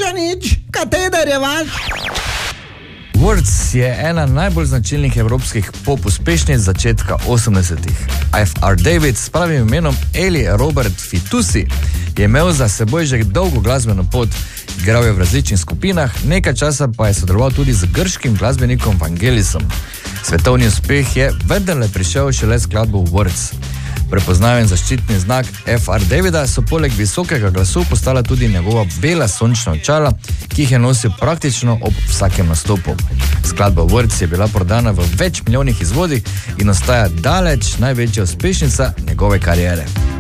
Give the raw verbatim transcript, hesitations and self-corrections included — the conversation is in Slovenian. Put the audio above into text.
Še nič, kateder je vaš? Words je ena najbolj značilnih evropskih pop uspešnic začetka osemdesetih. F R David s pravim imenom Eli Robert Fitoussi je imel za seboj že dolgo glasbeno pot, igral je v različnih skupinah, nekaj časa pa je sodeloval tudi z grškim glasbenikom Vangelisom. Svetovni uspeh je vendarle prišel šele skladbo Words. Prepoznaven zaščitni znak F R Davida so poleg visokega glasu postala tudi njegova bela sončna očala, ki jih je nosil praktično ob vsakem nastopu. Skladba Words je bila prodana v več milijonih izvodih in ostaja daleč največja uspešnica njegove kariere.